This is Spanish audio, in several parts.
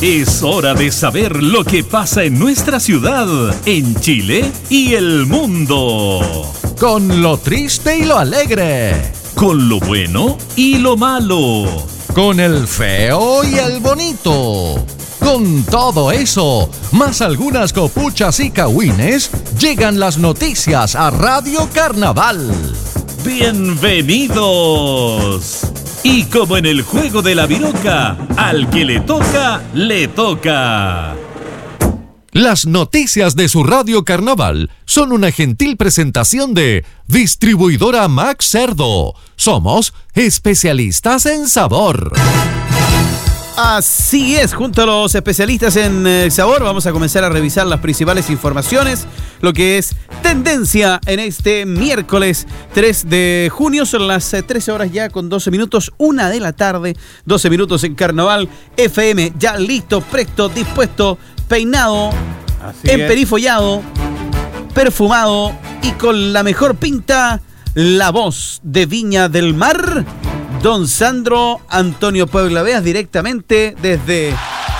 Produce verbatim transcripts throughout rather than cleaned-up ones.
Es hora de saber lo que pasa en nuestra ciudad, en Chile y el mundo. Con lo triste y lo alegre. Con lo bueno y lo malo. Con el feo y el bonito. Con todo eso, más algunas copuchas y cagüines, llegan las noticias a Radio Carnaval. ¡Bienvenidos! Y como en el juego de la viroca, al que le toca, le toca. Las noticias de su Radio Carnaval son una gentil presentación de Distribuidora Max Cerdo. Somos especialistas en sabor. Así es, junto a los especialistas en eh, sabor vamos a comenzar a revisar las principales informaciones, lo que es tendencia en este miércoles tres de junio, son las eh, trece horas ya con doce minutos, una de la tarde, doce minutos en Carnaval F M, ya listo, presto, dispuesto, peinado, Así emperifollado, perfumado y con la mejor pinta, la voz de Viña del Mar, don Sandro Antonio Puebla Veas, directamente desde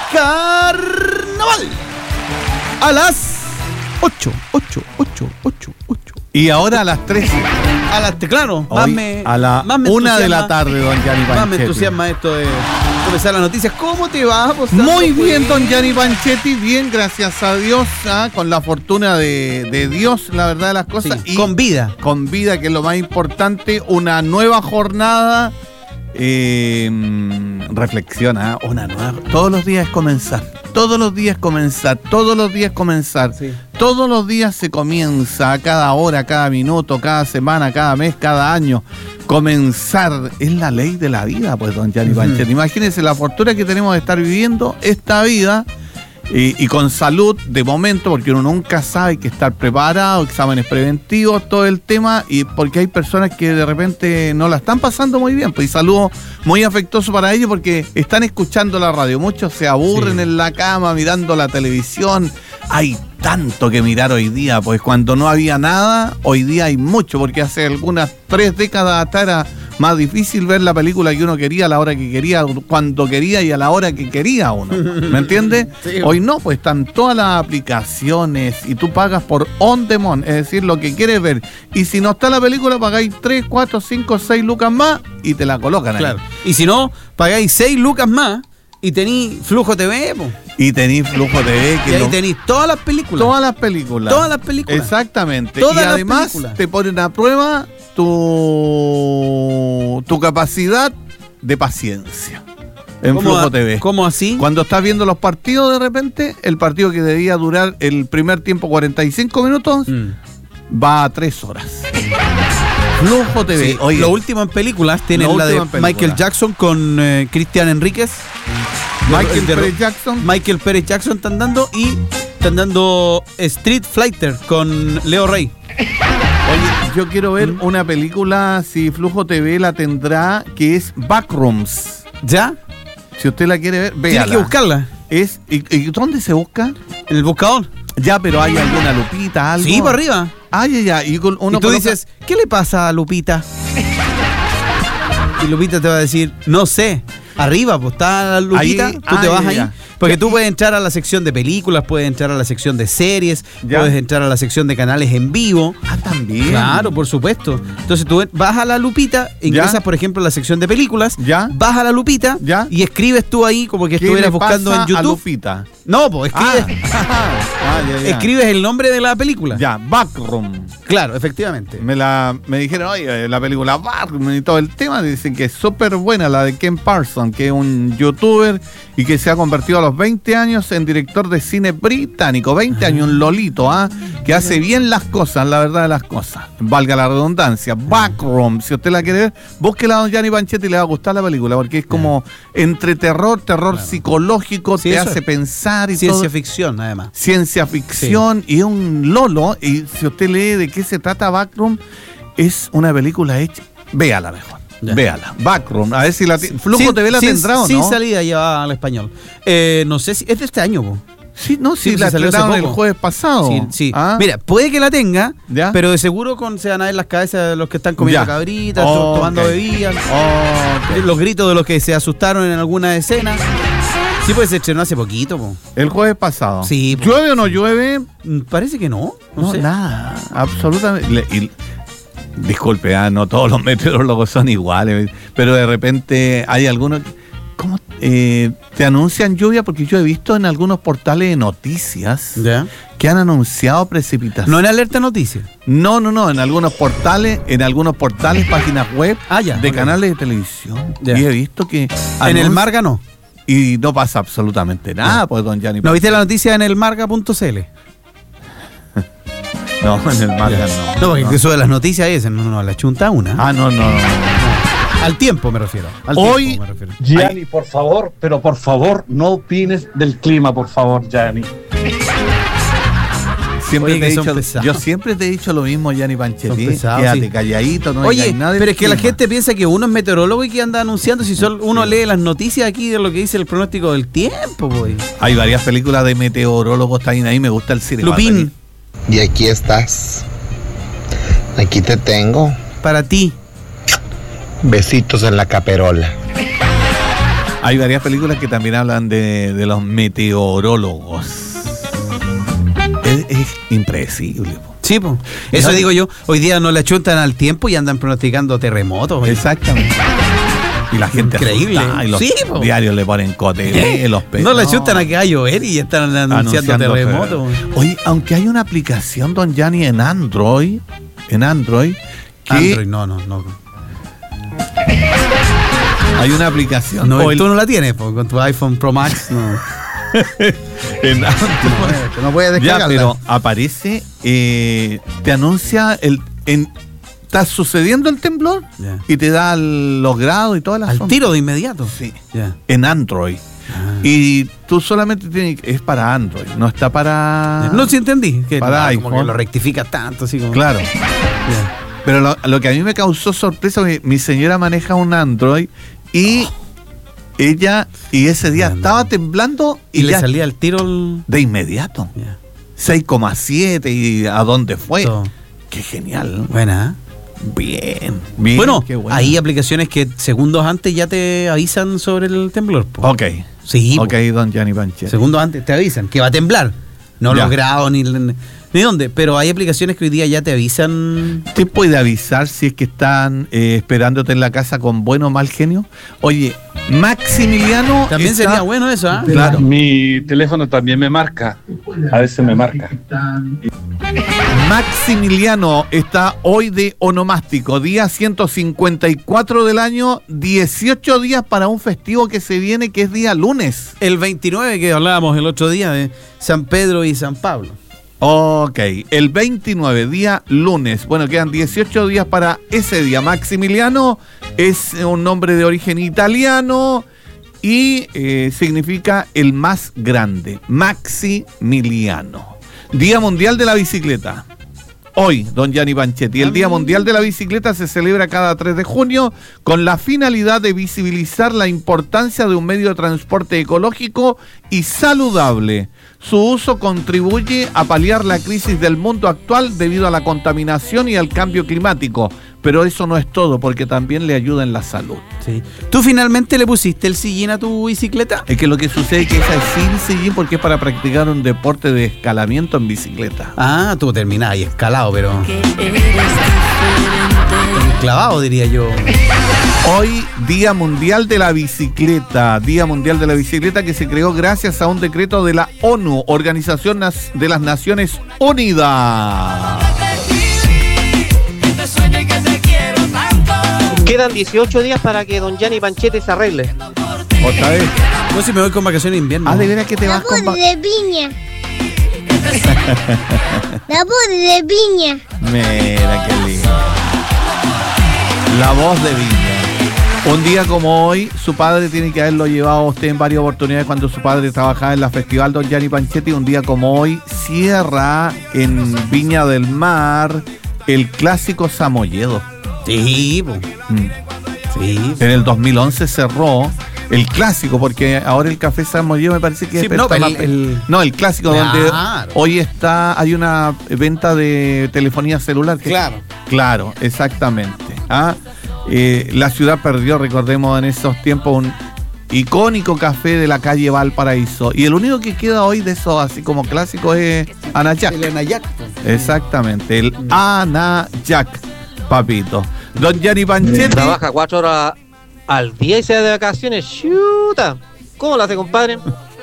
Carnaval. A las ocho, ocho, ocho, ocho, ocho. Y ahora a las trece. A las, claro, más Hoy, me, a la más me una de la entusiasma- tarde, don Gianni Más me Panchetti. entusiasma esto de comenzar las noticias. ¿Cómo te va, pues, Sandro? Muy bien, Pues, don Gianni Panchetti, bien, gracias a Dios, ah, con la fortuna de, de Dios, la verdad de las cosas. sí, y con vida. con vida, que es lo más importante, una nueva jornada. Eh, reflexiona, una nueva. Todos los días es comenzar, todos los días comenzar, todos los días comenzar. Sí. Todos los días se comienza, a cada hora, cada minuto, cada semana, cada mes, cada año. Comenzar es la ley de la vida, pues, don Gianni Panchetti. Imagínense la fortuna que tenemos de estar viviendo esta vida. Y, y con salud de momento, porque uno nunca sabe, hay que estar preparado, exámenes preventivos, todo el tema, y porque hay personas que de repente no la están pasando muy bien, pues, y saludo muy afectuoso para ellos porque están escuchando la radio, muchos se aburren Sí. en la cama mirando la televisión, hay tanto que mirar hoy día, pues cuando no había nada, hoy día hay mucho, porque hace algunas tres décadas atrás era más difícil ver la película que uno quería a la hora que quería, cuando quería y a la hora que quería uno. ¿Me entiendes? Sí. Hoy no, pues están todas las aplicaciones y tú pagas por on demand, es decir, lo que quieres ver. Y si no está la película, pagáis tres, cuatro, cinco, seis lucas más y te la colocan ahí. Claro. Y si no, pagáis seis lucas más y tení Flujo T V, po. Y tenéis Flujo T V, que Y ahí lo- tenéis todas las películas. todas las películas. Todas las películas. Exactamente. Todas y las además películas. te ponen a prueba tu, tu capacidad de paciencia en ¿Cómo Flujo a- T V. ¿Cómo así? Cuando estás viendo los partidos, de repente, el partido que debía durar el primer tiempo cuarenta y cinco minutos, Mm. va a tres horas. Flujo T V. Sí, Oye, lo último en películas tienen Lo la de último en película. Michael Jackson con eh, Cristian Enríquez. Michael de- Pérez Jackson. Michael Pérez Jackson están dando y están dando Street Fighter con Leo Rey. Oye, yo quiero ver una película, si Flujo T V la tendrá, que es Backrooms. ¿Ya? Si usted la quiere ver, Tienes véala. que buscarla Es, ¿y, y dónde se busca? en el buscador. Ya, pero hay alguna lupita, algo. Sí, para arriba. Ah, ya, ya. Y con- uno y tú coloca- dices, ¿qué le pasa a Lupita? Y Lupita te va a decir, no sé. Arriba, pues está Lupita, Ahí- tú te ah, vas ya, ahí. ya. Porque tú puedes entrar a la sección de películas, puedes entrar a la sección de series, Ya. puedes entrar a la sección de canales en vivo. Ah, también. Claro, por supuesto. Entonces tú vas a la lupita, ingresas, Ya. por ejemplo, a la sección de películas, Ya. vas a la lupita Ya. y escribes tú ahí como que ¿Qué estuvieras le buscando pasa en YouTube. a Lupita? No, pues Ah, escribes, ah, ya, ya. escribes el nombre de la película. Ya, Backroom. Claro, efectivamente. Me, la, me dijeron, oye, la película Backroom y todo el tema, dicen que es súper buena, la de Ken Parsons, que es un youtuber y que se ha convertido a los veinte años en director de cine británico. veinte años, un lolito, ¿ah? Que hace bien las cosas, la verdad de las cosas. Valga la redundancia. Backroom, si usted la quiere ver, búsquela a don Gianni Panchetti y le va a gustar la película, porque es como entre terror, terror psicológico, Sí, te eso hace es. pensar y Ciencia todo. ficción, además. Ciencia ficción y un lolo. Y si usted lee de qué se trata Backroom, es una película hecha. Véala mejor. Ya. Véala. Backroom. A ver si la ti- Flujo Sin- T V la sin- tendrá o sin no. salida llevada al español. Eh, no sé si es de este año, po. Sí, no, Sí, sí, pues la si salió hace estrenaron el poco. jueves pasado. Sí, sí. ¿Ah? Mira, puede que la tenga, ¿Ya? pero de seguro con, se van a ver las cabezas de los que están comiendo Ya. cabritas, Oh, tomando ok. bebidas, Ok. los gritos de los que se asustaron en alguna escena. Sí, pues se estrenó hace poquito, po. El jueves pasado. Sí, po. ¿Llueve o no llueve? Parece que no. No, No, sé. nada. Absolutamente. Le- y- disculpe, ah, no todos los meteorólogos son iguales, pero de repente hay algunos... ¿Cómo eh, te anuncian lluvia? Porque yo he visto en algunos portales de noticias Ya. que han anunciado precipitación. No en alerta noticias. No, no, no, en algunos portales, en algunos portales, páginas web Ah, ya, de ok. canales de televisión. Ya. Y he visto que En el anunci- Marga no. y no pasa absolutamente nada, pues don Gianni. ¿No viste la noticia en el marga punto c l? No, en el Marga no. No, porque no. que sube las noticias y dicen, no, no, la chunta una. Ah, no, no, no. Al tiempo me refiero. Al Hoy- tiempo me refiero. Gianni, por favor, pero por favor, no opines del clima, por favor, Gianni. Siempre Oye, te he que son dicho, pesados. yo siempre te he dicho lo mismo, Gianni Son Panchetti. pesados, Quédate sí. calladito, no Oye, digas nada del pero es que la clima. gente piensa que uno es meteorólogo y que anda anunciando si solo uno lee las noticias aquí de lo que dice el pronóstico del tiempo, boy. Hay varias películas de meteorólogos también ahí, me gusta el cine. Lupín, Y aquí estás. Aquí te tengo. para ti. Besitos en la caperola. Hay varias películas que también hablan de, de los meteorólogos. Es, es impredecible. Po. Sí, po. Eso Ya- digo yo. Hoy día no le achuntan al tiempo y andan pronosticando terremotos. boy. Exactamente. Y la gente Increíble. asustada, y los Sí, po. diarios le ponen cote, los pe- No le achuntan a que va a llover y están anunciando, terremotos. boy. Oye, aunque hay una aplicación, don Gianni, en Android, en Android, que Android, no, no, no. hay una aplicación. No, o el- tú no la tienes, po, con tu iPhone Pro Max, no. en Android. no puedes Ya, descargarla. pero aparece, eh, te anuncia el, en, está sucediendo el temblor Ya. y te da los grados y todas las Al zonas. tiro de inmediato. Sí. Ya. En Android. Ah. Y tú solamente tienes, es para Android, no está para. No, sí entendí. Que Para no, como iPhone. que lo rectifica tanto, así como. Claro. Ya. Pero lo, lo que a mí me causó sorpresa, mi, mi señora maneja un Android y ella, y ese día Anda. estaba temblando y, Y le ya salía al tiro el. de inmediato. Ya. seis coma siete y a dónde fue. Todo. Qué genial. Buena. Bien, bien. Bueno, qué bueno. hay aplicaciones que segundos antes ya te avisan sobre el temblor. po. Ok. Sí, Ok, po. don Gianni Panchetti. Segundos antes te avisan que va a temblar. No Ya. los grados ni, ni dónde. Pero hay aplicaciones que hoy día ya te avisan. ¿Te puede avisar si es que están eh, esperándote en la casa con buen o mal genio? Oye, Maximiliano. También está- sería bueno eso, ¿ah? Claro. Mi teléfono también me marca. A veces me marca. Maximiliano está hoy de onomástico, día ciento cincuenta y cuatro del año, dieciocho días para un festivo que se viene, que es día lunes. El veintinueve que hablábamos el otro día de San Pedro y San Pablo. Ok, el veintinueve, día lunes. Bueno, quedan dieciocho días para ese día. Maximiliano es un nombre de origen italiano y eh, significa el más grande. Maximiliano. Día Mundial de la Bicicleta. Hoy, don Gianni Panchetti, el Día Mundial de la Bicicleta se celebra cada tres de junio con la finalidad de visibilizar la importancia de un medio de transporte ecológico y saludable. Su uso contribuye a paliar la crisis del mundo actual debido a la contaminación y al cambio climático. Pero eso no es todo, porque también le ayuda en la salud. Sí. ¿Tú finalmente le pusiste el sillín a tu bicicleta? Es que lo que sucede es que esa es sin sillín porque es para practicar un deporte de escalamiento en bicicleta. Ah, tú terminás ahí escalado, pero. Clavado, diría yo. Hoy, Día Mundial de la Bicicleta. Día Mundial de la Bicicleta que se creó gracias a un decreto de la ONU, Organización Nas- de las Naciones Unidas. Quedan dieciocho días para que don Gianni Panchetti se arregle. Otra vez. Yo si me voy con vacaciones de invierno. Ah, de veras que te La vas con... voz va- de piña. La voz de piña. Mira, qué lindo. La voz de Viña. Un día como hoy, su padre tiene que haberlo llevado a usted en varias oportunidades cuando su padre trabajaba en la Festival Don Gianni Panchetti. Un día como hoy, cierra en Viña del Mar el clásico Samoyedo. Sí, po. Mm. Sí. En el dos mil once cerró el clásico, porque ahora el café Samoyedo me parece que Sí, es no, está el- más- el- no, el clásico Claro. donde hoy está, hay una venta de telefonía celular. que- Claro. Claro, exactamente. ¿Ah? Eh, la ciudad perdió, recordemos en esos tiempos, un icónico café de la calle Valparaíso. Y el único que queda hoy de eso, así como clásico, es Anayac. El Anayac. Exactamente, el Anayac, papito. Don Gianni Panchetti. Trabaja cuatro horas al día y se da de vacaciones. ¡Chuta! ¿Cómo lo hace, compadre?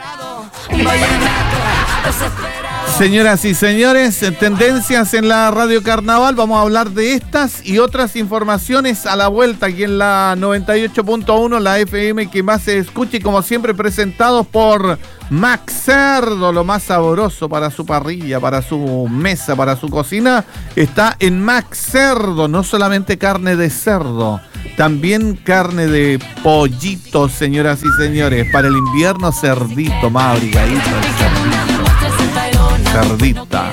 Señoras y señores, tendencias en la Radio Carnaval. Vamos a hablar de estas y otras informaciones a la vuelta aquí en la noventa y ocho punto uno, la F M que más se escucha, y como siempre presentados por Max Cerdo. Lo más sabroso para su parrilla, para su mesa, para su cocina está en Max Cerdo. No solamente carne de cerdo, también carne de pollito, señoras y señores. Para el invierno, cerdito más abrigadito, el cerdito. Cerdita.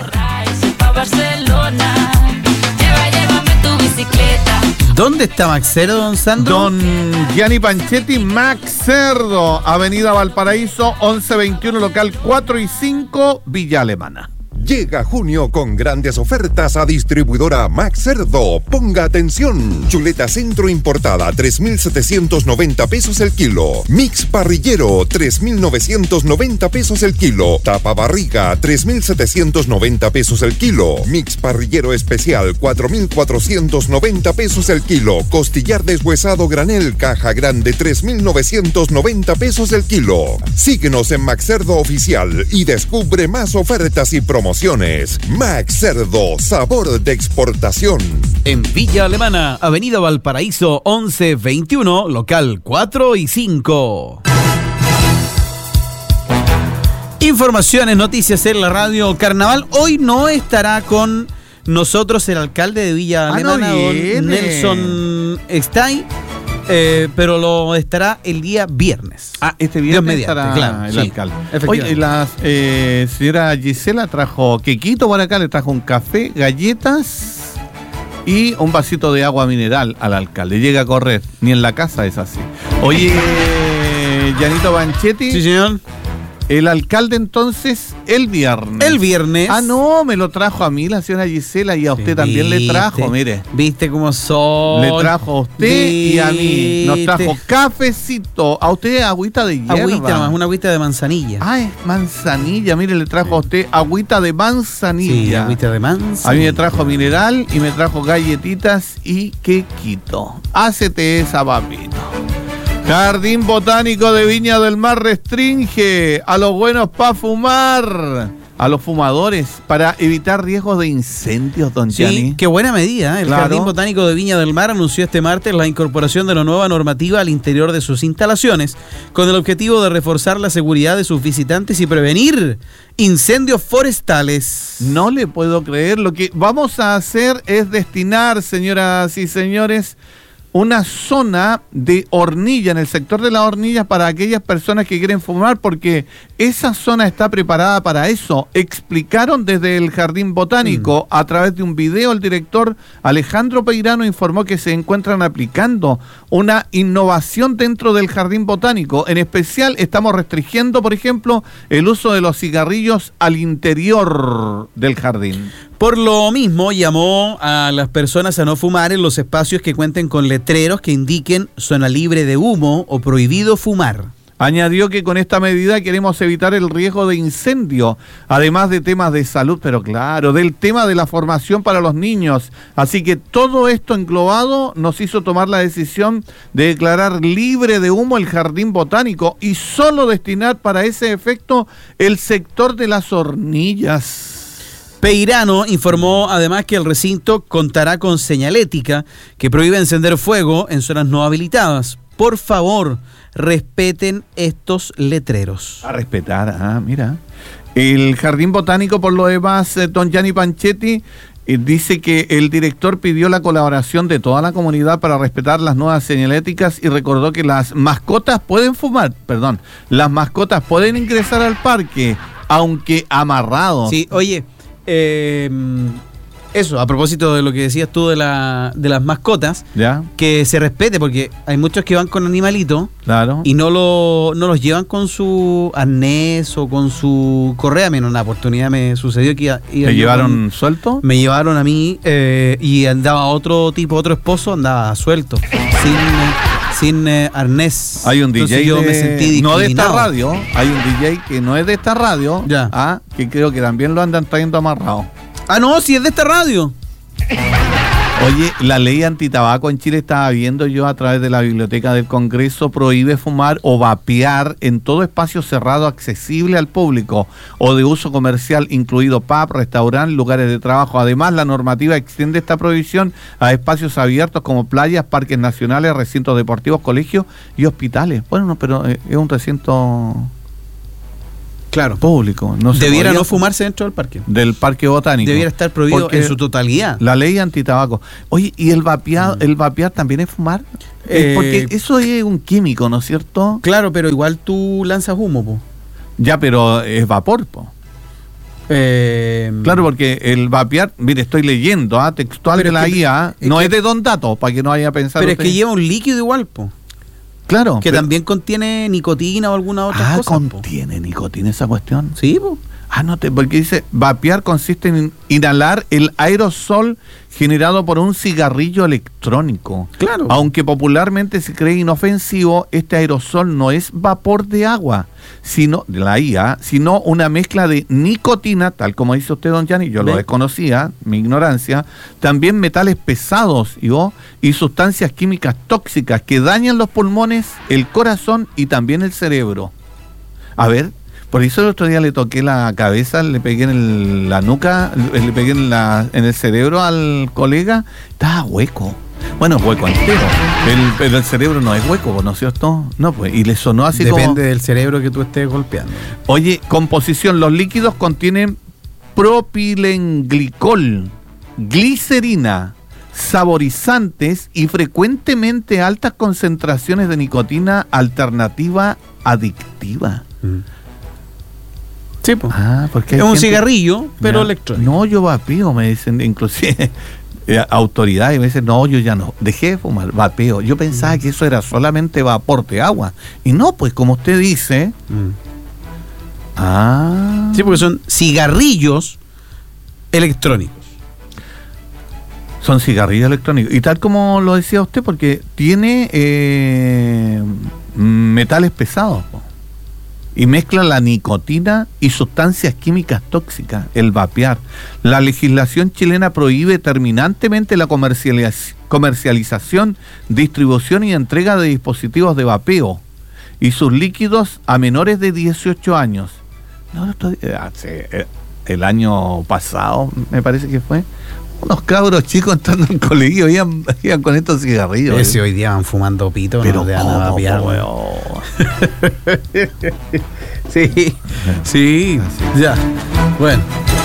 ¿Dónde está Max Cerdo, don Sandro? Don Gianni Panchetti, Max Cerdo, Avenida Valparaíso, once veintiuno, local cuatro y cinco, Villa Alemana. Llega junio con grandes ofertas a distribuidora Max Cerdo. Ponga atención. Chuleta centro importada, tres mil setecientos noventa pesos el kilo. Mix parrillero, tres mil novecientos noventa pesos el kilo. Tapa barriga, tres mil setecientos noventa pesos el kilo. Mix parrillero especial, cuatro mil cuatrocientos noventa pesos el kilo. Costillar deshuesado granel, caja grande, tres mil novecientos noventa pesos el kilo. Síguenos en Max Cerdo Oficial y descubre más ofertas y promociones. Max Cerdo, sabor de exportación. En Villa Alemana, Avenida Valparaíso, once veintiuno, local cuatro y cinco. Informaciones, noticias en la Radio Carnaval. Hoy no estará con nosotros el alcalde de Villa Alemana, ah, no don Nelson Stay. Eh, pero lo estará el día viernes. Ah, este viernes mediante, estará claro, el sí, alcalde. Oye, la eh, señora Gisela trajo quequito por acá, le trajo un café, galletas y un vasito de agua mineral al alcalde. Llega a correr, ni en la casa es así. Oye, Gianito Panchetti. Sí, señor. El alcalde entonces el viernes. El viernes. Ah, no, me lo trajo a mí la señora Gisela y a usted sí, también le trajo, mire. ¿Viste cómo son? Le trajo a usted ¿Viste? Y a mí. Nos trajo cafecito. A usted agüita de hierba. Agüita más, una agüita de manzanilla. Ah, es manzanilla. Mire, le trajo sí. a usted agüita de manzanilla. Sí, agüita de manzanilla. A mí me trajo mineral y me trajo galletitas y quequito. Hácete esa, papito. Jardín Botánico de Viña del Mar restringe a los buenos para fumar, a los fumadores, para evitar riesgos de incendios, don Gianni. Sí, qué buena medida. El claro. Jardín Botánico de Viña del Mar anunció este martes la incorporación de la nueva normativa al interior de sus instalaciones, con el objetivo de reforzar la seguridad de sus visitantes y prevenir incendios forestales. No le puedo creer. Lo que vamos a hacer es destinar, señoras y señores, una zona de hornilla, en el sector de las hornillas, para aquellas personas que quieren fumar, porque esa zona está preparada para eso. Explicaron desde el Jardín Botánico, mm. a través de un video, el director Alejandro Peirano informó que se encuentran aplicando una innovación dentro del Jardín Botánico. En especial, estamos restringiendo, por ejemplo, el uso de los cigarrillos al interior del jardín. Por lo mismo, llamó a las personas a no fumar en los espacios que cuenten con letreros que indiquen zona libre de humo o prohibido fumar. Añadió que con esta medida queremos evitar el riesgo de incendio, además de temas de salud, pero claro, del tema de la formación para los niños. Así que todo esto englobado nos hizo tomar la decisión de declarar libre de humo el Jardín Botánico y solo destinar para ese efecto el sector de las hornillas. Peirano informó además que el recinto contará con señalética que prohíbe encender fuego en zonas no habilitadas. Por favor, respeten estos letreros. A respetar, ah, mira. El Jardín Botánico, por lo demás, eh, don Gianni Panchetti, eh, dice que el director pidió la colaboración de toda la comunidad para respetar las nuevas señaléticas y recordó que las mascotas pueden fumar, perdón, las mascotas pueden ingresar al parque, aunque amarrados. Sí, oye... Eh, eso, a propósito de lo que decías tú de, la, de las mascotas, ¿ya? Que se respete, porque hay muchos que van con animalitos, claro, y no, lo, no los llevan con su arnés o con su correa. Mira, una oportunidad me sucedió que iba, iba ¿Te llevaron con, suelto? Me llevaron a mí eh, y andaba otro tipo, otro esposo, andaba suelto, sin, sin eh, arnés. Hay un D J yo de, me sentí no de esta discriminado. radio, hay un D J que no es de esta radio, Ya. ah, que creo que también lo andan trayendo amarrado. Ah, no, si es de esta radio. Oye, la ley antitabaco en Chile, estaba viendo yo a través de la Biblioteca del Congreso, prohíbe fumar o vapear en todo espacio cerrado accesible al público o de uso comercial, incluido pub, restaurante, lugares de trabajo. Además, la normativa extiende esta prohibición a espacios abiertos como playas, parques nacionales, recintos deportivos, colegios y hospitales. Bueno, no, pero eh, es un recinto... Claro. Público. No se Debiera podría- no fumarse dentro del parque. del parque botánico. Debiera estar prohibido Porque en su totalidad. La ley antitabaco. Oye, ¿y el vapeado, el vapear también es fumar? Eh, Porque eso es un químico, ¿no es cierto? Claro, pero igual tú lanzas humo, po. Ya, pero es vapor, po. Eh, Claro, porque el vapear, mire, estoy leyendo, ¿ah? textual Pero de es la que- I A, es no que- es de Don Dato, para que no haya pensado. pero es que usted. lleva un líquido igual, po. Claro. Que pero- también contiene nicotina o alguna otra Ah, cosa. contiene nicotina esa cuestión. Sí, po. Ah, no, te, porque dice, vapear consiste en inhalar el aerosol generado por un cigarrillo electrónico. Claro. Aunque popularmente se cree inofensivo, este aerosol no es vapor de agua, sino de la I A, sino una mezcla de nicotina, tal como dice usted, don Gianni, yo lo ¿Ve? desconocía, mi ignorancia, también metales pesados y, oh, y sustancias químicas tóxicas que dañan los pulmones, el corazón y también el cerebro. A ver, por eso el otro día le toqué la cabeza, le pegué en el- la nuca, le pegué en, la, en el cerebro al colega, estaba hueco. Bueno, hueco entero. El, pero el cerebro no es hueco, ¿no es cierto? No, pues, y le sonó así Depende como... del cerebro que tú estés golpeando. Oye, composición, los líquidos contienen propilenglicol, glicerina, saborizantes y frecuentemente altas concentraciones de nicotina alternativa adictiva. Sí, po. Ah, porque Es hay un gente- cigarrillo, pero Ya. electrónico. No, yo vapeo, me dicen, inclusive eh, autoridades me dicen, no, yo ya no, dejé de fumar, vapeo. Yo pensaba que eso era solamente vapor de agua. Y no, pues como usted dice, Mm. ah, Sí, porque son cigarrillos electrónicos. son cigarrillos electrónicos. Y tal como lo decía usted, porque tiene eh, metales pesados, po. Y mezcla la nicotina y sustancias químicas tóxicas, el vapear. La legislación chilena prohíbe terminantemente la comercializ- comercialización, distribución y entrega de dispositivos de vapeo y sus líquidos a menores de dieciocho años. No, esto- eh, hace, eh, el año pasado, me parece que fue, unos cabros chicos entrando al colegio iban, iban con estos cigarrillos. Ese hoy día van fumando pito, Pero no te van a ¿cómo, vapear, po, weón. weón? Sí, sí, ya. Bueno,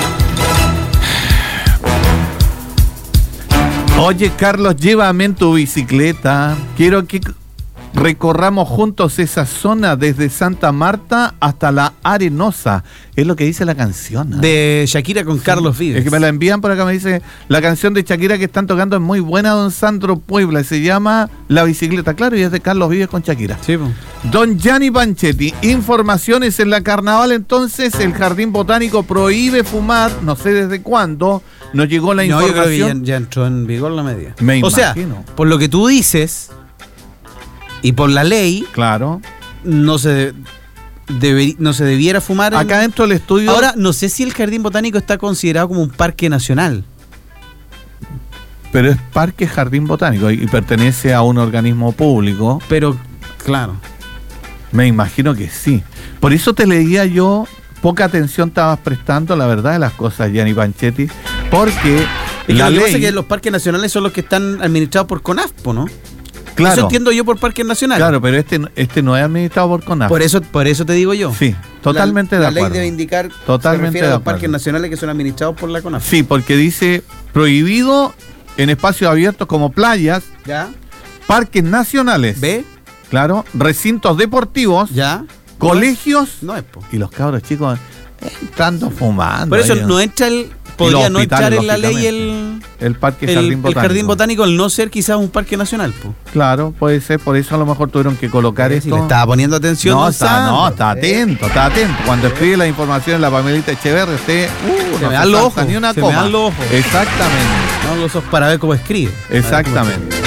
Oye, Carlos, llévame en tu bicicleta. Quiero que recorramos juntos esa zona desde Santa Marta hasta La Arenosa. Es lo que dice la canción, ¿no? de Shakira con Carlos Vives. Es que me la envían por acá, me dice, la canción de Shakira que están tocando es muy buena, don Sandro Puebla, y se llama La Bicicleta, claro, y es de Carlos Vives con Shakira. Sí, po. Don Gianni Panchetti, informaciones en la carnaval. Entonces, el Jardín Botánico prohíbe fumar, no sé desde cuándo, nos llegó la No, yo creo que ya, información. ya entró en vigor la medida. Me o sea, imagino. por lo que tú dices y por la ley, Claro. no se, deberi- no se debiera fumar. en- Acá dentro del estudio... Ahora, no sé si el Jardín Botánico está considerado como un parque nacional. Pero es Parque Jardín Botánico y pertenece a un organismo público. Pero, claro. Me imagino que sí. Por eso te leía yo, poca atención estabas prestando, la verdad de las cosas, Gianni Panchetti, porque Es que la lo que pasa ley... es que los parques nacionales son los que están administrados por CONAFPO, ¿no? Claro, Eso entiendo yo por parques nacionales. claro, pero este, este no es administrado por CONAF. Por eso, por eso te digo yo. Sí, totalmente la, de la acuerdo. ley debe indicar Totalmente se refiere de a los acuerdo. parques nacionales que son administrados por la CONAF. Sí, porque dice prohibido en espacios abiertos como playas, ¿Ya? parques nacionales, ¿Ve? claro, recintos deportivos, ¿Ya? colegios No es, po. y los cabros chicos entrando fumando. Por eso ahí, no entra el... Podría no hospitales, entrar en la ley lógicamente. el, el parque el, Jardín el Botánico. Jardín Botánico al no ser quizás un parque nacional, po. Claro, puede ser, por eso a lo mejor tuvieron que colocar Si esto. le estaba poniendo atención. No, don está, Sandro. no, está atento, está atento. Cuando escribe la información en la Pamelita Echeverri, usted uh, Se no me dan los salta ojos, ni una se me coma. dan los ojos. Exactamente, No, los ojos para ver cómo escribe. exactamente.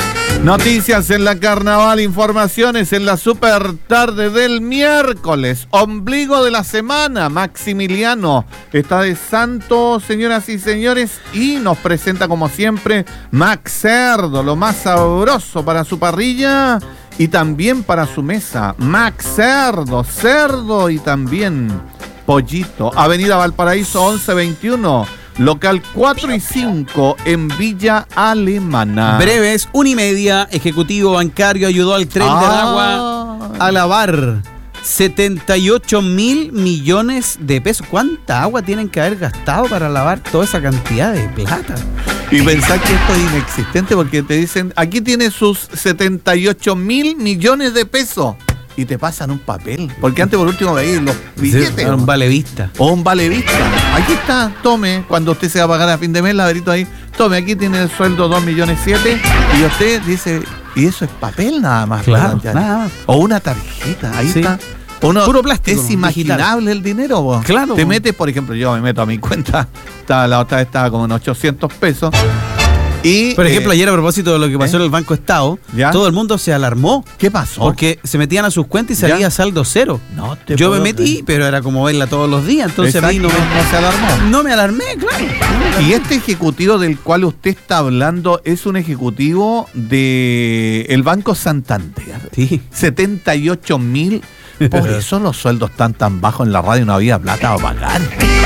Noticias en la Carnaval, informaciones en la super tarde del miércoles, ombligo de la semana. Maximiliano está de santo, señoras y señores, y nos presenta como siempre Max Cerdo, lo más sabroso para su parrilla y también para su mesa. Max Cerdo, cerdo y también pollito. Avenida Valparaíso once veintiuno. Local cuatro y cinco en Villa Alemana. Breves, una y media. Ejecutivo bancario ayudó al Tren ah. del Agua a lavar setenta y ocho mil millones de pesos. ¿Cuánta agua tienen que haber gastado para lavar toda esa cantidad de plata? Y pensar que esto es inexistente porque te dicen, aquí tiene sus setenta y ocho mil millones de pesos. Y te pasan un papel. Porque antes por último veis los billetes. Sí, un vale vista. O un vale vista. Aquí está, tome. Cuando usted se va a pagar a fin de mes, laberito ahí. Tome, aquí tiene el sueldo dos millones siete. Y usted dice, y eso es papel nada más. Claro, nada más. O una tarjeta, ahí sí. está. Uno, puro plástico. Es imaginable digital. El dinero, vos. Claro. Te metes, por ejemplo, yo me meto a mi cuenta. Estaba, la otra vez estaba como en ochocientos pesos. Y, por ejemplo, eh, ayer a propósito de lo que pasó ¿eh? en el Banco Estado, ¿Ya? todo el mundo se alarmó. ¿Qué pasó? Porque se metían a sus cuentas y salía ¿Ya? saldo cero. No te Yo me puedo metí, creer. pero era como verla todos los días. Entonces a mí no, me, no se alarmó. No me alarmé, claro. Y este ejecutivo del cual usted está hablando es un ejecutivo de el Banco Santander. Sí. setenta y ocho mil. Por eso los sueldos están tan bajos en la radio, no había plata a pagar.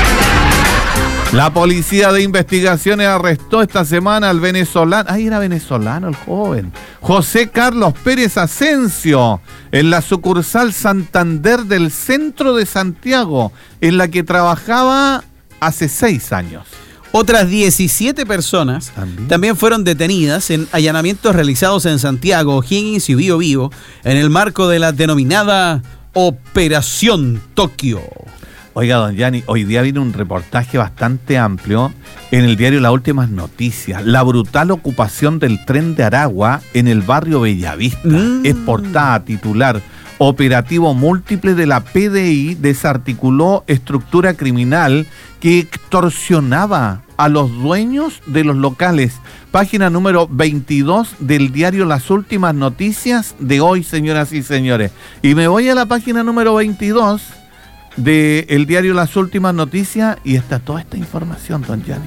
La policía de investigaciones arrestó esta semana al venezolano, ay, era venezolano el joven, José Carlos Pérez Asensio, en la sucursal Santander del centro de Santiago, en la que trabajaba hace seis años. Otras diecisiete personas ¿También? también fueron detenidas en allanamientos realizados en Santiago, O'Higgins y Bío Bío, en el marco de la denominada Operación Tokio. Oiga, don Gianni, hoy día viene un reportaje bastante amplio en el diario Las Últimas Noticias. La brutal ocupación del tren de Aragua en el barrio Bellavista. Mm. Es portada titular. Operativo múltiple de la P D I desarticuló estructura criminal que extorsionaba a los dueños de los locales. Página número veintidós del diario Las Últimas Noticias de hoy, señoras y señores. Y me voy a la página número veintidós del diario Las Últimas Noticias y está toda esta información, don Gianni.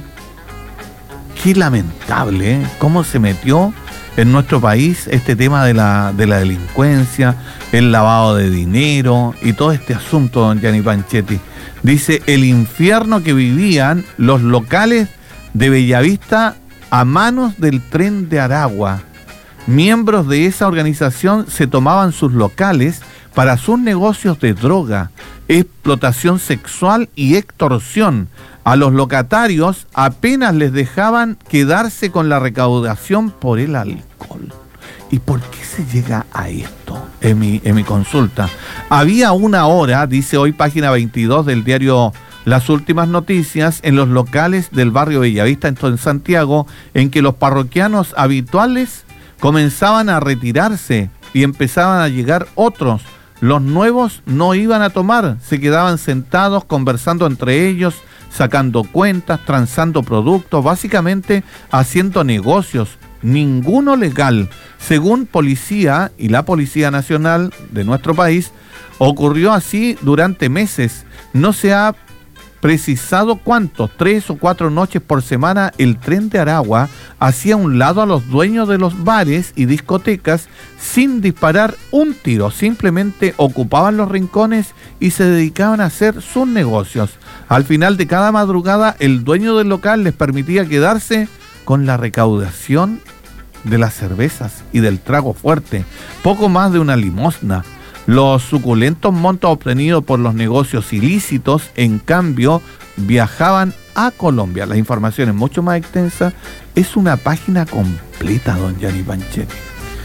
Qué lamentable, ¿eh? Cómo se metió en nuestro país este tema de la, de la delincuencia, el lavado de dinero y todo este asunto, don Gianni Panchetti. Dice, el infierno que vivían los locales de Bellavista a manos del Tren de Aragua. Miembros de esa organización se tomaban sus locales para sus negocios de droga, explotación sexual y extorsión. A los locatarios apenas les dejaban quedarse con la recaudación por el alcohol. ¿Y por qué se llega a esto? En mi, en mi consulta. Había una hora, dice hoy página veintidós del diario Las Últimas Noticias, en los locales del barrio Bellavista, en Santiago, en que los parroquianos habituales comenzaban a retirarse y empezaban a llegar otros. Los nuevos no iban a tomar, se quedaban sentados conversando entre ellos, sacando cuentas, transando productos, básicamente haciendo negocios, ninguno legal. Según policía y la Policía Nacional de nuestro país, ocurrió así durante meses. No se ha precisado cuántos, tres o cuatro noches por semana, el Tren de Aragua hacía a un lado a los dueños de los bares y discotecas sin disparar un tiro. Simplemente ocupaban los rincones y se dedicaban a hacer sus negocios. Al final de cada madrugada, el dueño del local les permitía quedarse con la recaudación de las cervezas y del trago fuerte, poco más de una limosna. Los suculentos montos obtenidos por los negocios ilícitos, en cambio, viajaban a Colombia. La información es mucho más extensa. Es una página completa, don Gianni Panchetti.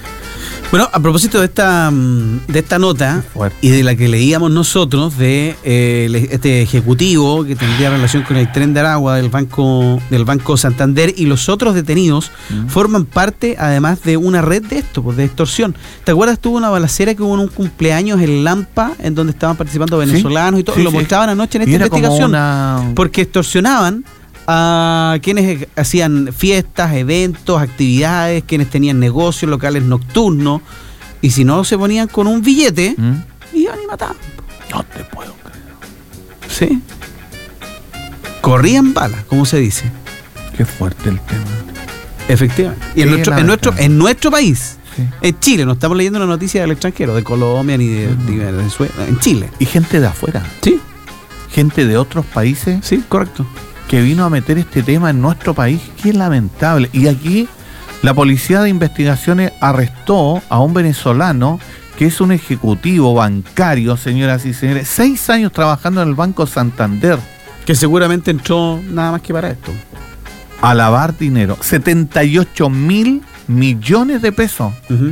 Bueno, a propósito de esta de esta nota y de la que leíamos nosotros de eh, este ejecutivo que tendría relación con el Tren de Aragua del Banco del Banco Santander y los otros detenidos mm. forman parte además de una red de esto, pues de extorsión. ¿Te acuerdas? Tuvo una balacera que hubo en un cumpleaños en Lampa en donde estaban participando venezolanos, ¿sí? Y todo, sí, lo sí. mostraban anoche en esta investigación una... porque extorsionaban a quienes hacían fiestas, eventos, actividades, quienes tenían negocios locales nocturnos, y si no se ponían con un billete, ¿Mm? iban y mataban. No te puedo creer. Sí. Corrían balas, como se dice. Qué fuerte el tema. Efectivamente. Y en nuestro, en nuestro, en nuestro país, sí. En Chile, no estamos leyendo una noticia del extranjero, de Colombia ni de, uh-huh. de Venezuela, en Chile. Y gente de afuera. Sí. Gente de otros países. Sí, correcto. Que vino a meter este tema en nuestro país. Qué lamentable. Y aquí la Policía de Investigaciones arrestó a un venezolano que es un ejecutivo bancario, señoras y señores, seis años trabajando en el Banco Santander. Que seguramente entró nada más que para esto. A lavar dinero. setenta y ocho mil millones de pesos. Uh-huh.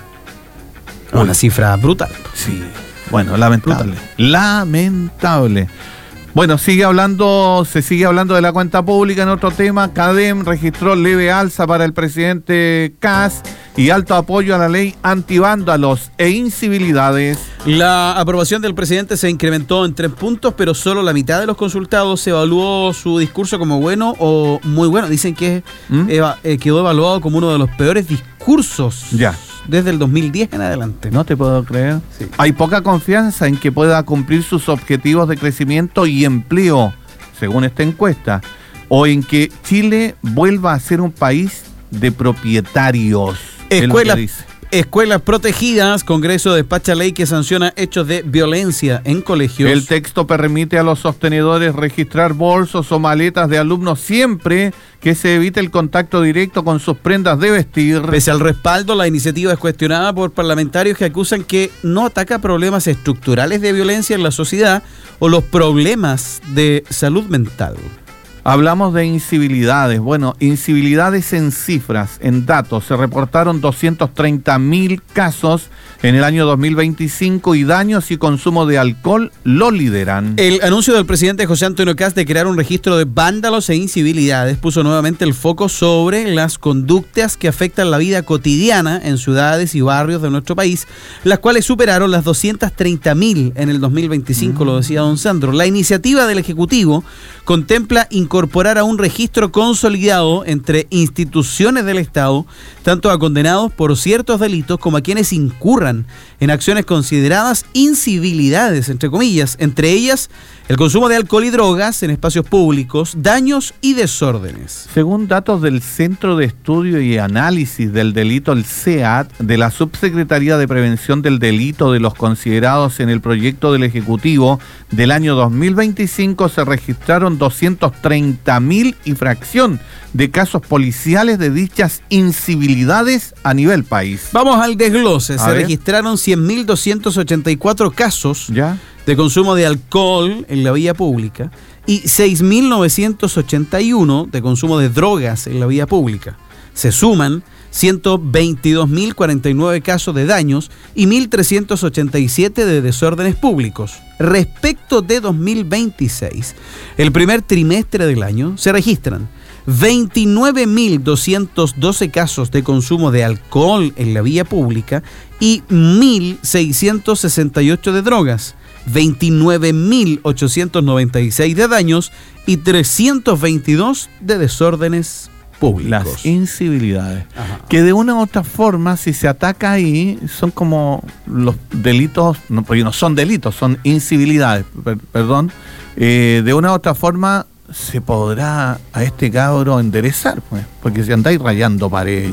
Una cifra brutal. Sí. Bueno, lamentable. Brutal. Lamentable. Bueno, sigue hablando, se sigue hablando de la cuenta pública en otro tema. CADEM registró leve alza para el presidente Kast y alto apoyo a la ley antivándalos e incivilidades. La aprobación del presidente se incrementó en tres puntos, pero solo la mitad de los consultados se evaluó su discurso como bueno o muy bueno. Dicen que ¿Mm? eva- eh, quedó evaluado como uno de los peores discursos. Ya. Desde el dos mil diez en adelante. No te puedo creer. Sí. Hay poca confianza en que pueda cumplir sus objetivos de crecimiento y empleo, según esta encuesta, o en que Chile vuelva a ser un país de propietarios. Escuelas, escuelas protegidas. Congreso despacha ley que sanciona hechos de violencia en colegios. El texto permite a los sostenedores registrar bolsos o maletas de alumnos siempre que se evite el contacto directo con sus prendas de vestir. Pese al respaldo, la iniciativa es cuestionada por parlamentarios que acusan que no ataca problemas estructurales de violencia en la sociedad o los problemas de salud mental. Hablamos de incivilidades. Bueno, incivilidades en cifras, en datos. Se reportaron doscientos treinta mil casos en el año dos mil veinticinco y daños y consumo de alcohol lo lideran. El anuncio del presidente José Antonio Kast de crear un registro de vándalos e incivilidades puso nuevamente el foco sobre las conductas que afectan la vida cotidiana en ciudades y barrios de nuestro país, las cuales superaron las doscientos treinta mil en el dos mil veinticinco, mm. lo decía don Sandro. La iniciativa del Ejecutivo contempla incorporar a un registro consolidado entre instituciones del Estado, tanto a condenados por ciertos delitos como a quienes incurran en acciones consideradas incivilidades, entre comillas, entre ellas el consumo de alcohol y drogas en espacios públicos, daños y desórdenes. Según datos del Centro de Estudio y Análisis del Delito, el C E A D, de la Subsecretaría de Prevención del Delito de los considerados en el proyecto del Ejecutivo del año dos mil veinticinco, se registraron doscientos treinta mil y fracción de casos policiales de dichas incivilidades a nivel país. Vamos al desglose. A se ver. registraron cien mil doscientos ochenta y cuatro casos ¿Ya? de consumo de alcohol en la vía pública y seis mil novecientos ochenta y uno de consumo de drogas en la vía pública. Se suman ciento veintidós mil cuarenta y nueve casos de daños y mil trescientos ochenta y siete de desórdenes públicos. Respecto de dos mil veintiséis, el primer trimestre del año se registran veintinueve mil doscientos doce casos de consumo de alcohol en la vía pública y mil seiscientos sesenta y ocho de drogas, veintinueve mil ochocientos noventa y seis de daños y trescientos veintidós de desórdenes públicos. Las incivilidades. Ajá. Que de una u otra forma, si se ataca ahí, son como los delitos, no, porque no son delitos, son incivilidades, per, perdón. Eh, de una u otra forma, se podrá a este cabro enderezar, pues, porque si andáis rayando pared,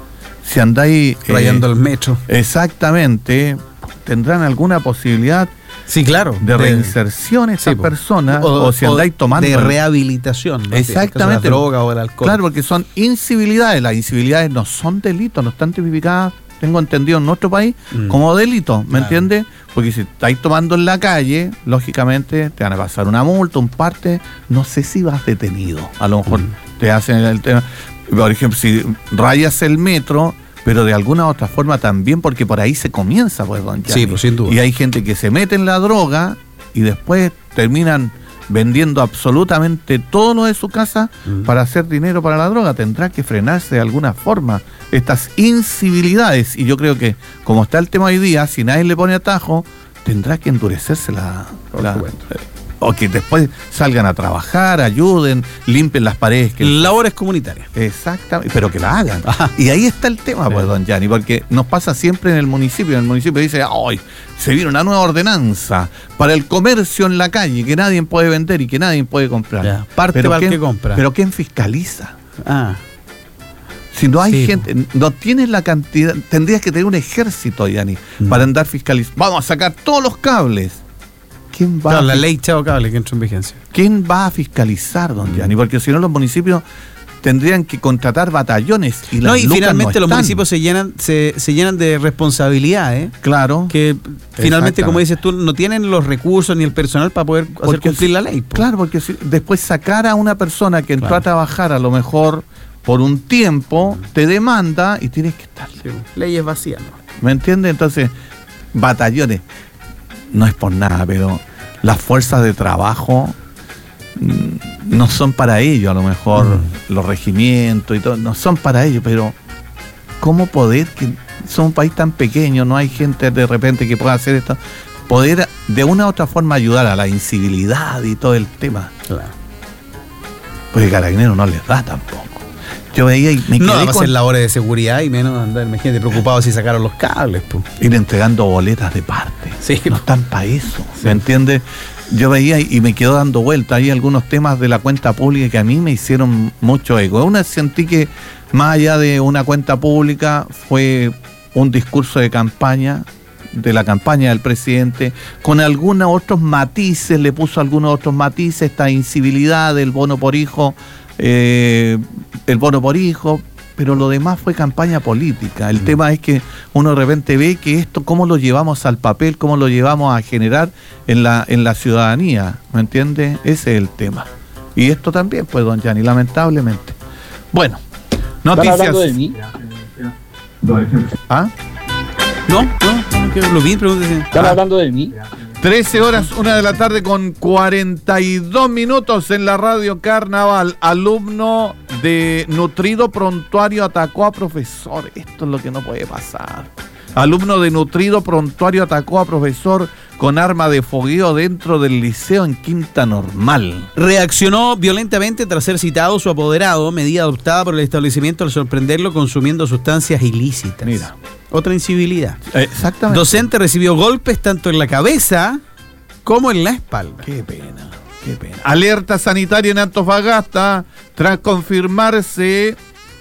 si andáis rayando eh, el metro, exactamente, tendrán alguna posibilidad, sí, claro, de, de reinserción esas sí, personas, o, o si andáis tomando de rehabilitación, ¿no? Exactamente, la droga o el alcohol. Claro, porque son incivilidades. Las incivilidades no son delitos, no están tipificadas, tengo entendido, en nuestro país mm. como delitos, ¿me claro. entiendes? Porque si estáis tomando en la calle, lógicamente te van a pasar una multa, un parte, no sé si vas detenido, a lo mejor mm. te hacen el tema, por ejemplo, si rayas el metro, pero de alguna u otra forma también, porque por ahí se comienza, pues, don Gianni. Sí, pues sin duda. Y hay gente que se mete en la droga y después terminan vendiendo absolutamente todo lo de su casa mm. para hacer dinero para la droga. Tendrá que frenarse de alguna forma estas incivilidades. Y yo creo que, como está el tema hoy día, si nadie le pone atajo, tendrá que endurecerse la, la, o que después salgan a trabajar, ayuden, limpien las paredes. Que labores comunitarias. Exactamente, pero que la hagan. Ajá. Y ahí está el tema, sí. Pues, don Gianni, porque nos pasa siempre en el municipio. En el municipio dice, ¡ay! Se viene una nueva ordenanza para el comercio en la calle, que nadie puede vender y que nadie puede comprar. Ya, parte pero para el ¿quién, que compra. Pero ¿quién fiscaliza? Ah. Si no hay sí, gente, no tienes la cantidad, tendrías que tener un ejército, Gianni, mm. para andar fiscalizando. Vamos a sacar todos los cables. ¿Quién va claro, a la ley Chavo Cable que entró en vigencia. ¿Quién va a fiscalizar, don Gianni? Porque si no, los municipios tendrían que contratar batallones y las no, y lucas finalmente no los están. municipios se llenan se, se llenan de responsabilidades. Claro. Que finalmente, como dices tú, no tienen los recursos ni el personal para poder hacer porque cumplir si, la ley. Po. Claro, porque si después sacar a una persona que entró claro. a trabajar a lo mejor por un tiempo, te demanda y tienes que estar. Sí, leyes vacías, ¿no? ¿Me entiendes? Entonces, batallones, no es por nada, pero las fuerzas de trabajo no son para ello, a lo mejor mm. los regimientos y todo, no son para ello, pero ¿cómo poder, que somos un país tan pequeño, no hay gente de repente que pueda hacer esto, poder de una u otra forma ayudar a la incivilidad y todo el tema? Claro. Porque Carabineros no les da tampoco. Yo veía y me quedé no va a con... hacer labores de seguridad y menos andar, imagínate, preocupado si sacaron los cables. Po. Ir entregando boletas de parte. Sí, no están para eso, sí. ¿Me entiendes? Yo veía y me quedo dando vuelta. Hay algunos temas de la cuenta pública que a mí me hicieron mucho eco. Una sentí que más allá de una cuenta pública fue un discurso de campaña, de la campaña del presidente, con algunos otros matices, le puso algunos otros matices, esta incivilidad del bono por hijo, eh, el bono por hijo, pero lo demás fue campaña política. El mm. tema es que uno de repente ve que esto, cómo lo llevamos al papel, cómo lo llevamos a generar en la, en la ciudadanía, ¿me entiende? Ese es el tema. Y esto también, pues, don Gianni, lamentablemente. Bueno, noticias. ¿Están hablando de mí? ¿Ah? No, no, que lo vi, pregúntese. ¿Están ah. hablando de mí? trece horas, una de la tarde con cuarenta y dos minutos en la radio Carnaval. Alumno de Nutrido Prontuario atacó a profesor. Esto es lo que no puede pasar. Alumno de Nutrido Prontuario atacó a profesor con arma de fogueo dentro del liceo en Quinta Normal. Reaccionó violentamente tras ser citado su apoderado, medida adoptada por el establecimiento al sorprenderlo consumiendo sustancias ilícitas. Mira. Otra incivilidad. Exactamente. Docente recibió golpes tanto en la cabeza como en la espalda. Qué pena, qué pena. Alerta sanitaria en Antofagasta tras confirmarse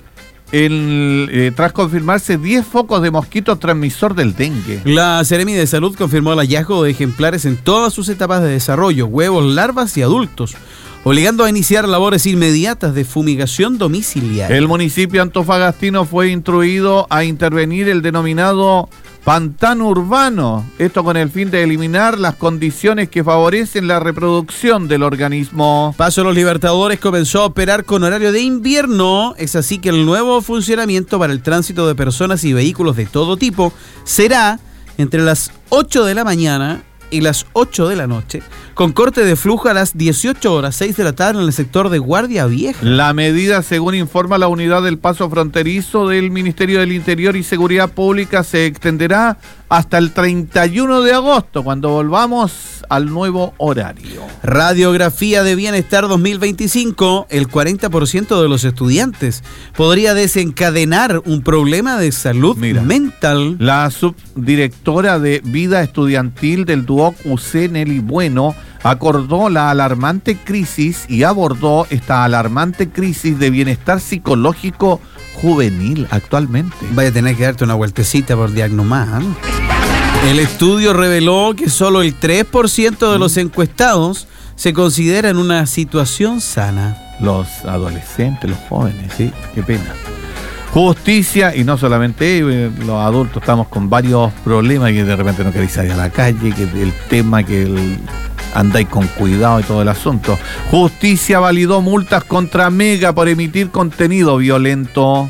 el, eh, tras confirmarse diez focos de mosquito transmisor del dengue. La Seremi de Salud confirmó el hallazgo de ejemplares en todas sus etapas de desarrollo, huevos, larvas y adultos, obligando a iniciar labores inmediatas de fumigación domiciliaria. El municipio antofagastino fue instruido a intervenir el denominado pantano urbano, esto con el fin de eliminar las condiciones que favorecen la reproducción del organismo. Paso Los Libertadores comenzó a operar con horario de invierno, es así que el nuevo funcionamiento para el tránsito de personas y vehículos de todo tipo será entre las ocho de la mañana y las ocho de la noche, con corte de flujo a las dieciocho horas, seis de la tarde en el sector de Guardia Vieja. La medida, según informa la unidad del paso fronterizo del Ministerio del Interior y Seguridad Pública, se extenderá hasta el treinta y uno de agosto, cuando volvamos al nuevo horario. Radiografía de Bienestar dos mil veinticinco, el cuarenta por ciento de los estudiantes podría desencadenar un problema de salud Mira, mental. La subdirectora de Vida Estudiantil del Duoc U C, Nelly Bueno, acordó la alarmante crisis y abordó esta alarmante crisis de bienestar psicológico juvenil actualmente. Vaya a tener que darte una vueltecita por Diagnomar. El estudio reveló que solo el tres por ciento de los encuestados se considera en una situación sana. Los adolescentes, los jóvenes, sí, qué pena. Justicia, y no solamente eh, los adultos, estamos con varios problemas, que de repente no queréis salir a la calle, que el tema que el, andáis con cuidado y todo el asunto. Justicia validó multas contra Mega por emitir contenido violento.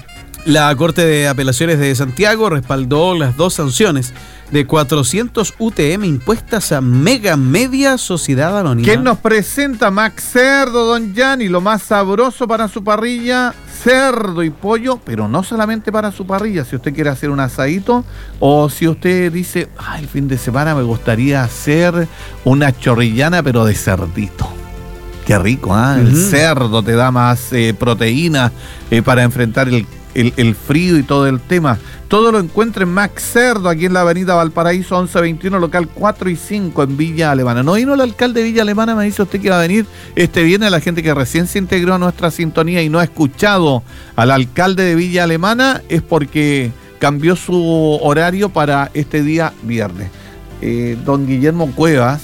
La Corte de Apelaciones de Santiago respaldó las dos sanciones de cuatrocientos U T M impuestas a Mega Media Sociedad Anónima. ¿Quién nos presenta? Max Cerdo, don Gianni, lo más sabroso para su parrilla, cerdo y pollo, pero no solamente para su parrilla, si usted quiere hacer un asadito o si usted dice, ah, el fin de semana me gustaría hacer una chorrillana pero de cerdito. Qué rico, ¿ah? ¿eh? El uh-huh. cerdo te da más eh, proteína eh, para enfrentar el El, el frío y todo el tema. Todo lo encuentra en Max Cerdo, aquí en la avenida Valparaíso once veintiuno, local cuatro y cinco en Villa Alemana. No vino el alcalde de Villa Alemana, me dice usted que va a venir este viernes. La gente que recién se integró a nuestra sintonía y no ha escuchado al alcalde de Villa Alemana es porque cambió su horario para este día viernes. Eh, don Guillermo Cuevas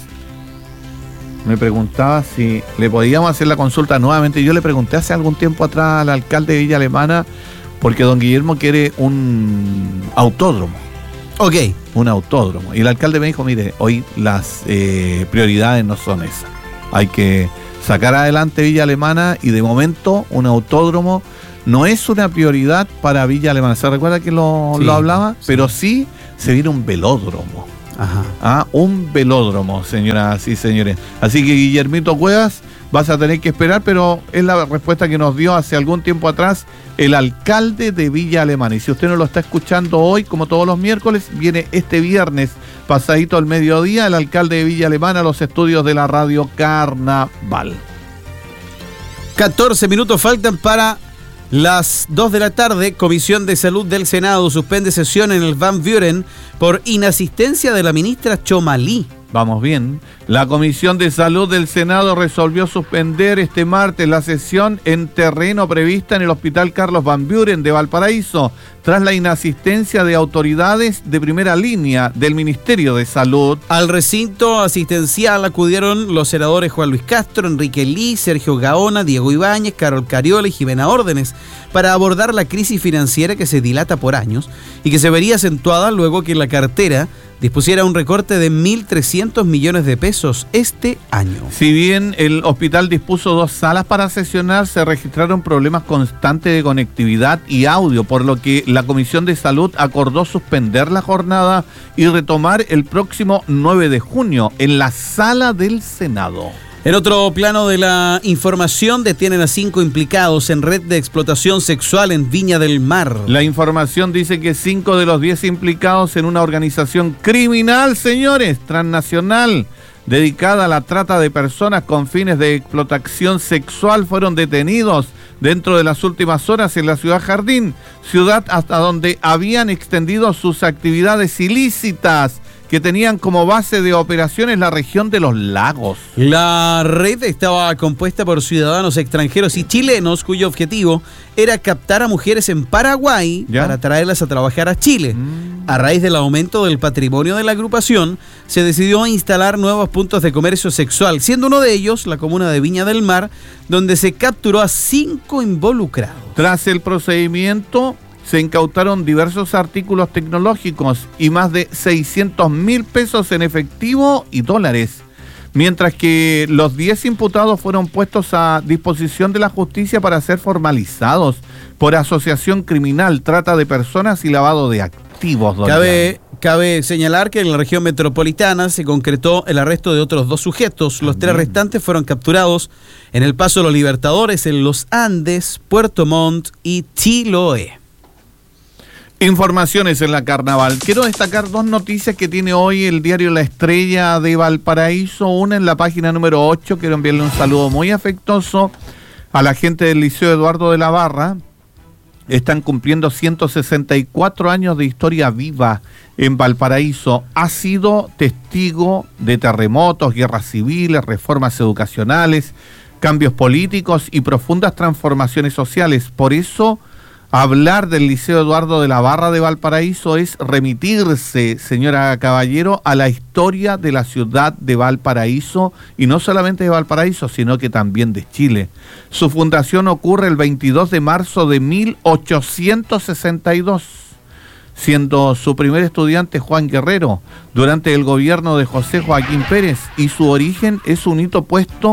me preguntaba si le podíamos hacer la consulta nuevamente. Yo le pregunté hace algún tiempo atrás al alcalde de Villa Alemana porque don Guillermo quiere un autódromo. Ok. Un autódromo. Y el alcalde me dijo, mire, hoy las eh, prioridades no son esas. Hay que sacar adelante Villa Alemana y de momento un autódromo no es una prioridad para Villa Alemana. ¿Se recuerda que lo, sí, lo hablaba? Sí. Pero sí se viene un velódromo. Ajá. Ah, un velódromo, señoras y señores. Así que Guillermito Cuevas, vas a tener que esperar, pero es la respuesta que nos dio hace algún tiempo atrás el alcalde de Villa Alemana. Y si usted no lo está escuchando hoy, como todos los miércoles, viene este viernes, pasadito al mediodía, el alcalde de Villa Alemana a los estudios de la radio Carnaval. catorce minutos faltan para las dos de la tarde. Comisión de Salud del Senado suspende sesión en el Van Buren por inasistencia de la ministra Chomalí. Vamos bien. La Comisión de Salud del Senado resolvió suspender este martes la sesión en terreno prevista en el Hospital Carlos Van Buren de Valparaíso, tras la inasistencia de autoridades de primera línea del Ministerio de Salud. Al recinto asistencial acudieron los senadores Juan Luis Castro, Enrique Lee, Sergio Gaona, Diego Ibáñez, Carol Cariola y Jimena Órdenes para abordar la crisis financiera que se dilata por años y que se vería acentuada luego que la cartera dispusiera un recorte de mil trescientos millones de pesos este año. Si bien el hospital dispuso dos salas para sesionar, se registraron problemas constantes de conectividad y audio, por lo que la Comisión de Salud acordó suspender la jornada y retomar el próximo nueve de junio en la sala del Senado. En otro plano de la información, detienen a cinco implicados en red de explotación sexual en Viña del Mar. La información dice que cinco de los diez implicados en una organización criminal, señores, transnacional, dedicada a la trata de personas con fines de explotación sexual, fueron detenidos dentro de las últimas horas en la ciudad Jardín, ciudad hasta donde habían extendido sus actividades ilícitas, que tenían como base de operaciones la región de los lagos. La red estaba compuesta por ciudadanos extranjeros y chilenos cuyo objetivo era captar a mujeres en Paraguay ¿Ya? para traerlas a trabajar a Chile. Mm. A raíz del aumento del patrimonio de la agrupación, se decidió instalar nuevos puntos de comercio sexual, siendo uno de ellos la comuna de Viña del Mar, donde se capturó a cinco involucrados. Tras el procedimiento, se incautaron diversos artículos tecnológicos y más de seiscientos mil pesos en efectivo y dólares, mientras que los diez imputados fueron puestos a disposición de la justicia para ser formalizados por asociación criminal, trata de personas y lavado de activos. Cabe, cabe señalar que en la región metropolitana se concretó el arresto de otros dos sujetos. Los tres restantes fueron capturados en el Paso de los Libertadores, en Los Andes, Puerto Montt y Chiloé. Informaciones en la Carnaval. Quiero destacar dos noticias que tiene hoy el diario La Estrella de Valparaíso. Una en la página número ocho. Quiero enviarle un saludo muy afectuoso a la gente del Liceo Eduardo de la Barra. Están cumpliendo ciento sesenta y cuatro años de historia viva en Valparaíso. Ha sido testigo de terremotos, guerras civiles, reformas educacionales, cambios políticos y profundas transformaciones sociales. Por eso, hablar del Liceo Eduardo de la Barra de Valparaíso es remitirse, señora Caballero, a la historia de la ciudad de Valparaíso, y no solamente de Valparaíso, sino que también de Chile. Su fundación ocurre el veintidós de marzo de mil ochocientos sesenta y dos, siendo su primer estudiante Juan Guerrero, durante el gobierno de José Joaquín Pérez, y su origen es un hito puesto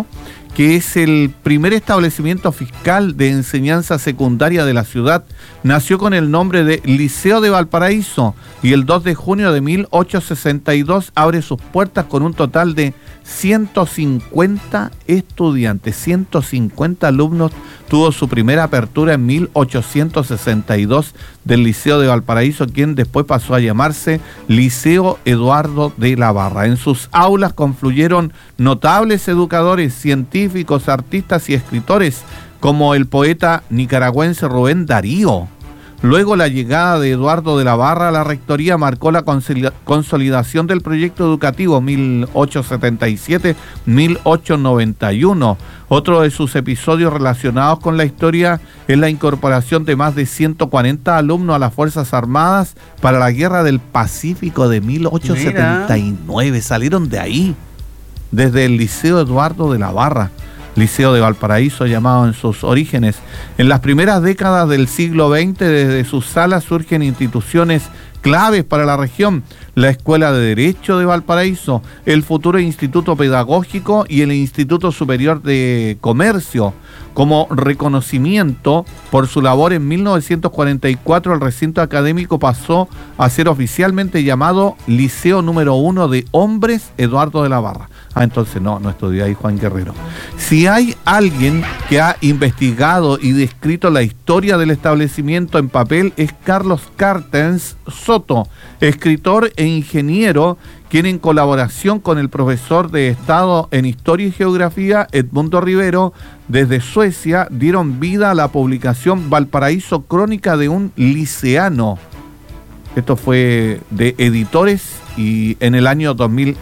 que es el primer establecimiento fiscal de enseñanza secundaria de la ciudad. Nació con el nombre de Liceo de Valparaíso y el dos de junio de mil ochocientos sesenta y dos abre sus puertas con un total de ciento cincuenta estudiantes, ciento cincuenta alumnos. Tuvo su primera apertura en mil ochocientos sesenta y dos del Liceo de Valparaíso, quien después pasó a llamarse Liceo Eduardo de la Barra. En sus aulas confluyeron notables educadores, científicos, artistas y escritores, como el poeta nicaragüense Rubén Darío. Luego, la llegada de Eduardo de la Barra a la rectoría marcó la consolidación del proyecto educativo mil ochocientos setenta y siete a mil ochocientos noventa y uno. Otro de sus episodios relacionados con la historia es la incorporación de más de ciento cuarenta alumnos a las Fuerzas Armadas para la Guerra del Pacífico de mil ochocientos setenta y nueve. Mira. Salieron de ahí, desde el Liceo Eduardo de la Barra. Liceo de Valparaíso, llamado en sus orígenes. En las primeras décadas del siglo veinte, desde sus salas surgen instituciones claves para la región: la Escuela de Derecho de Valparaíso, el futuro Instituto Pedagógico y el Instituto Superior de Comercio. Como reconocimiento por su labor en mil novecientos cuarenta y cuatro, el recinto académico pasó a ser oficialmente llamado Liceo número uno de Hombres Eduardo de la Barra. Ah, entonces no, no estudió ahí Juan Guerrero. Si hay alguien que ha investigado y descrito la historia del establecimiento en papel, es Carlos Cartens Soto, escritor e ingeniero, quien en colaboración con el profesor de Estado en Historia y Geografía, Edmundo Rivero, desde Suecia, dieron vida a la publicación Valparaíso, crónica de un liceano. Esto fue de Editores y en el año dos mil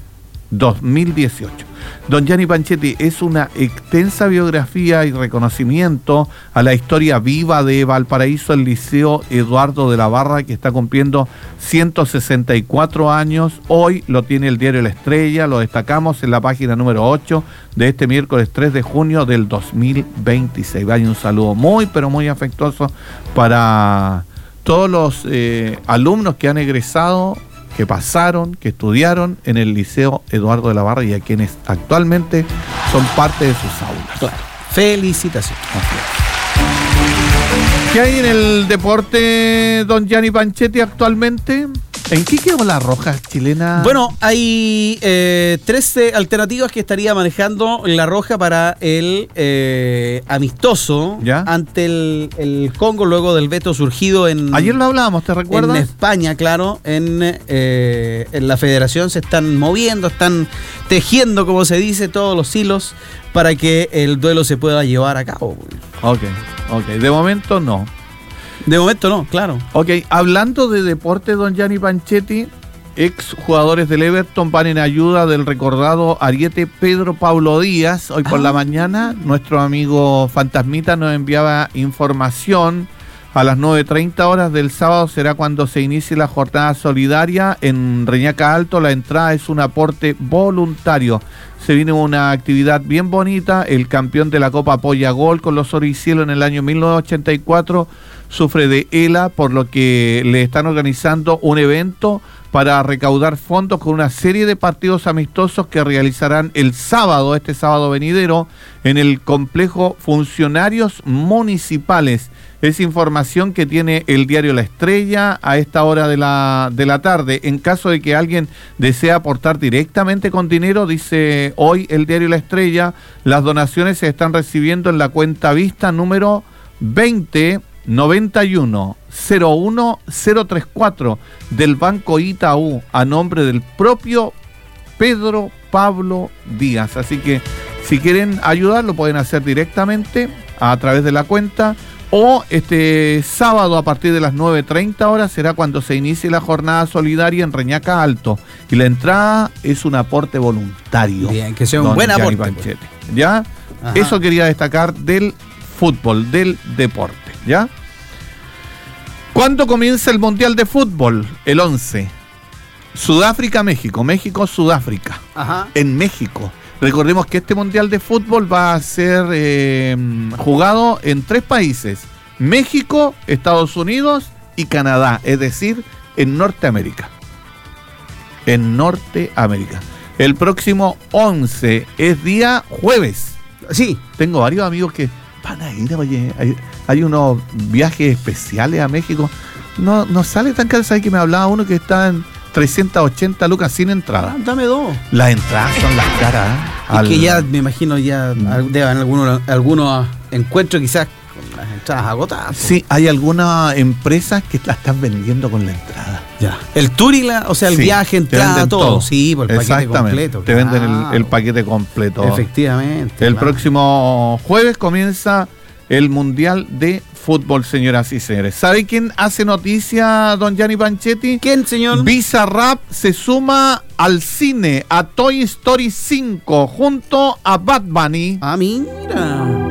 dieciocho. Don Gianni Panchetti, es una extensa biografía y reconocimiento a la historia viva de Valparaíso, el Liceo Eduardo de la Barra, que está cumpliendo ciento sesenta y cuatro años. Hoy lo tiene el diario La Estrella, lo destacamos en la página número ocho de este miércoles tres de junio del dos mil veintiséis. Vaya, un saludo muy, pero muy afectuoso para todos los eh, alumnos que han egresado, que pasaron, que estudiaron en el Liceo Eduardo de la Barra y a quienes actualmente son parte de sus aulas. Claro. Felicitaciones. ¿Qué hay en el deporte, don Gianni Panchetti, actualmente? ¿En qué quedó la Roja chilena? Bueno, hay eh, trece alternativas que estaría manejando la Roja para el eh, amistoso ¿Ya? ante el, el Congo, luego del veto surgido en... Ayer lo hablábamos, ¿te recuerdas? En España, claro. En, eh, en la federación se están moviendo, están tejiendo, como se dice, todos los hilos para que el duelo se pueda llevar a cabo. Ok, ok. De momento no. De momento no, claro. Ok, hablando de deporte, don Gianni Panchetti, ex jugadores del Everton van en ayuda del recordado ariete Pedro Pablo Díaz. Hoy por ah. la mañana, nuestro amigo Fantasmita nos enviaba información. A las nueve treinta horas del sábado será cuando se inicie la jornada solidaria en Reñaca Alto. La entrada es un aporte voluntario. Se viene una actividad bien bonita. El campeón de la Copa Polla Gol con los Oricielo en el año mil novecientos ochenta y cuatro sufre de E L A, por lo que le están organizando un evento para recaudar fondos con una serie de partidos amistosos que realizarán el sábado, este sábado venidero, en el complejo Funcionarios Municipales. Es información que tiene el diario La Estrella a esta hora de la, de la tarde. En caso de que alguien desee aportar directamente con dinero, dice hoy el diario La Estrella, las donaciones se están recibiendo en la cuenta vista número veinte noventa y uno cero uno cero treinta y cuatro del Banco Itaú, a nombre del propio Pedro Pablo Díaz. Así que si quieren ayudar, lo pueden hacer directamente a través de la cuenta, o este sábado a partir de las nueve treinta horas será cuando se inicie la jornada solidaria en Reñaca Alto, y la entrada es un aporte voluntario. Bien, que sea un buen aporte. Panchetti, ¿ya? Ajá. Eso quería destacar del fútbol, del deporte, ¿ya? ¿Cuándo comienza el Mundial de Fútbol? El once. Sudáfrica-México, México-Sudáfrica. Ajá. En México. Recordemos que este Mundial de Fútbol va a ser eh, jugado en tres países: México, Estados Unidos y Canadá, es decir, en Norteamérica. En Norteamérica. El próximo once es día jueves. Sí. Tengo varios amigos que van a ir, oye, hay, hay unos viajes especiales a México. No, no sale tan caro. ¿Sabes que me hablaba uno que está en trescientas ochenta lucas sin entrada? Ah, dame dos. Las entradas son las caras. ¿eh? Es Al- que ya me imagino ya mm. deben algunos, algunos encuentros quizás con las entradas agotadas. po. Sí, hay algunas empresas que la están vendiendo con la entrada. Ya. El tour y la, o sea, el Sí, viaje, te entrada, venden todo. Sí, por el paquete Exactamente. completo. Te venden el, claro. el paquete completo. Efectivamente. El claro. próximo jueves comienza el Mundial de Fútbol, señoras y señores. ¿Sabe quién hace noticia, don Gianni Panchetti? ¿Quién, señor? Bizarrap se suma al cine, a Toy Story cinco, junto a Bad Bunny. Ah, mira.